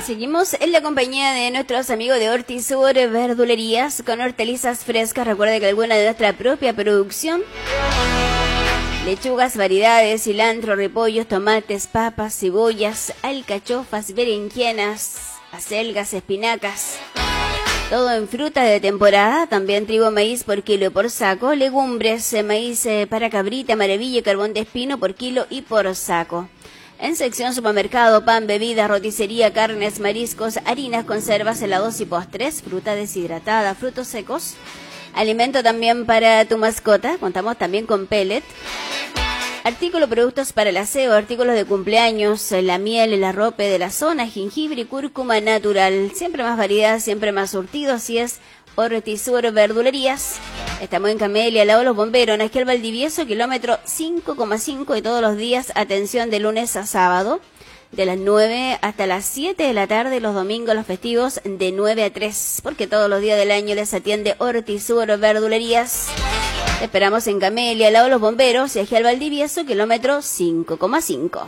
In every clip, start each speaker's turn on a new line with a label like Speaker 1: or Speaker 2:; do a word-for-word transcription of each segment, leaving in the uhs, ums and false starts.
Speaker 1: Seguimos en la compañía de nuestros amigos de Hortisur Verdulerías con hortalizas frescas. Recuerda que alguna de nuestra propia producción. Lechugas, variedades, cilantro, repollos, tomates, papas, cebollas, alcachofas, berenjenas, acelgas, espinacas. Todo en fruta de temporada, también trigo, maíz por kilo y por saco, legumbres, maíz para cabrita, maravilla y carbón de espino por kilo y por saco. En sección supermercado, pan, bebidas, roticería, carnes, mariscos, harinas, conservas, helados y postres, fruta deshidratada, frutos secos. Alimento también para tu mascota, contamos también con pellet. Artículos, productos para el aseo, artículos de cumpleaños, la miel, el arrope de la zona, jengibre y cúrcuma natural. Siempre más variedad, siempre más surtido, así es Hortisur Verdulerías. Estamos en Camelia, al lado de los bomberos, en Esquiel Valdivieso, kilómetro cinco coma cinco y todos los días, atención de lunes a sábado, de las nueve hasta las siete de la tarde, los domingos, los festivos, de nueve a tres, porque todos los días del año les atiende Hortisur Verdulerías. Te esperamos en Camelia, al lado de los bomberos, y Esquiel Valdivieso, kilómetro cinco coma cinco.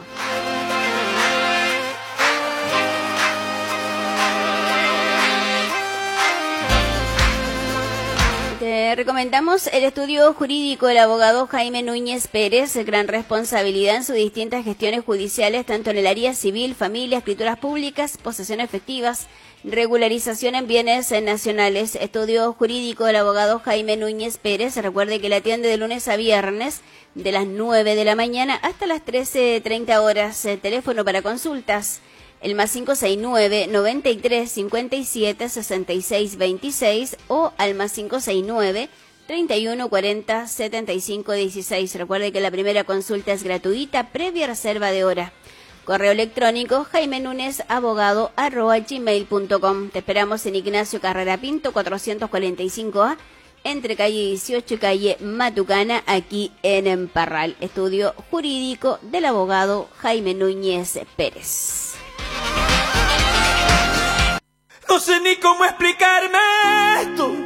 Speaker 1: Te recomendamos el estudio jurídico del abogado Jaime Núñez Pérez, gran responsabilidad en sus distintas gestiones judiciales, tanto en el área civil, familia, escrituras públicas, posesión efectivas, regularización en bienes nacionales. Estudio jurídico del abogado Jaime Núñez Pérez. Recuerde que le atiende de lunes a viernes, de las nueve de la mañana hasta las trece treinta horas. El teléfono para consultas, el más cinco seis nueve, noventa y tres, cincuenta y siete, sesenta y seis veintiséis o al más cinco seis nueve, treinta y uno, cuarenta, setenta y cinco dieciséis. Recuerde que la primera consulta es gratuita, previa reserva de hora. Correo electrónico jaime núñez abogado arroba gmail punto com. Te esperamos en Ignacio Carrera Pinto, cuatrocientos cuarenta y cinco A, entre calle dieciocho y calle Matucana, aquí en Emparral. Estudio jurídico del abogado Jaime Núñez Pérez.
Speaker 2: No sé ni cómo explicarme esto.